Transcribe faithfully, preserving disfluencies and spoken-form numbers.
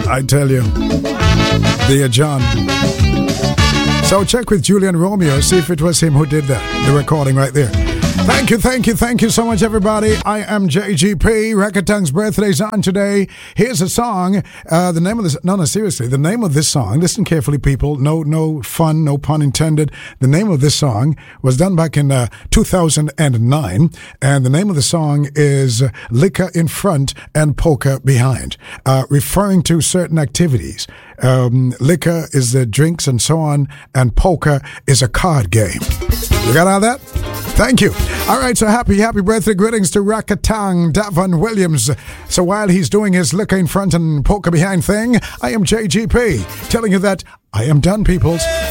I tell you. Dear John. So check with Julian Romeo, see if it was him who did that. The recording right there. Thank you, thank you, thank you so much, everybody. I am J G P. Rakatang's birthday's on today. Here's a song. Uh, the name of this, no, no, seriously, the name of this song, listen carefully, people. No, no fun, no pun intended. The name of this song was done back in uh, two thousand nine, and the name of the song is Liquor in Front and Poker Behind, uh, referring to certain activities. Um, liquor is the drinks and so on, and poker is a card game. You got all that? Thank you. All right, so happy, happy birthday greetings to Rakatang Davon Williams. So while he's doing his liquor in front and poker behind thing, I am J G P telling you that I am done, peoples.